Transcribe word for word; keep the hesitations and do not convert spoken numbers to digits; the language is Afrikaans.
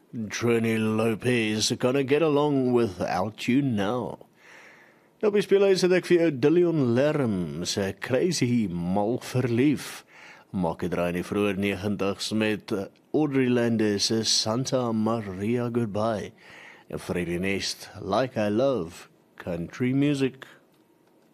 Trini Lopez, gonna get along without you now. Nou bespeel hy sit ek vir jou Dillion Lerm se Crazy Mal Verlief. Maak het draai in die vroeë negentigs met Audrey Landis se Santa Maria Goodbye. En Freddie Nest, Like I Love Country Music.